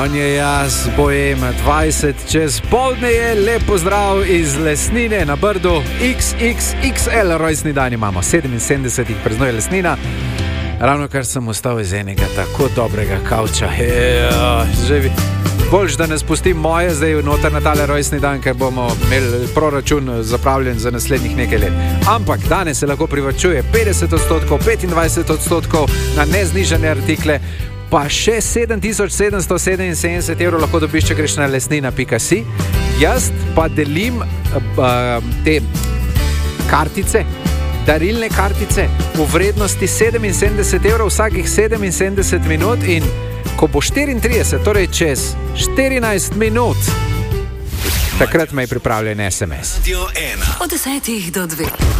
On je jaz, Bojem 20, čez poldne je lepo zdrav iz Lesnine na Brdu, XXXL rojstni dan imamo, 77 jih praznuje Lesnina. Ravno kar sem ostal iz enega tako dobrega kavča, boljš da ne spustim moje zdaj noter na tale rojstni dan, ker bomo imeli proračun zapravljen za naslednjih nekaj let. Ampak danes se lahko privarčuje 50%, 25% na neznižane artikle, pa še 7777 evrov lahko dobiš, če greš na lesnina.si. Jaz pa delim te kartice, darilne kartice v vrednosti 77 evrov vsakih 77 minut in ko bo 34, torej čez 14 minut, takrat me je pripravljen SMS. Od 10 do 2.